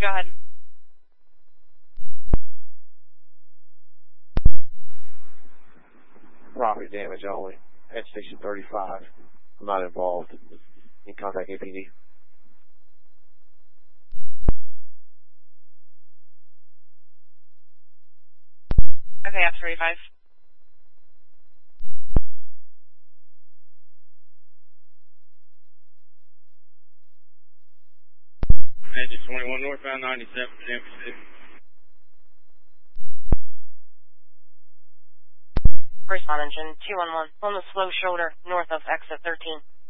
Go ahead. Property damage only. At station 35. I'm not involved. You can contact APD. Okay, F-35. Engine 21 northbound 97 for Denver City. First on engine 211 on the slow shoulder north of exit 13.